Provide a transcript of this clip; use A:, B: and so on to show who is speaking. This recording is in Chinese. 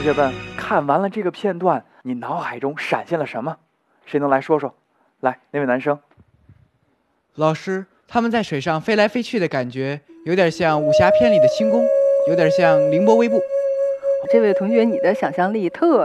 A: 学们看完了这个片段，你脑海中闪现了什么？谁能来说说？来，那位男生。
B: 老师，他们在水上飞来飞去的感觉，有点像武侠片里的轻功，有点像凌波微步。
C: 这位同学，你的想象力特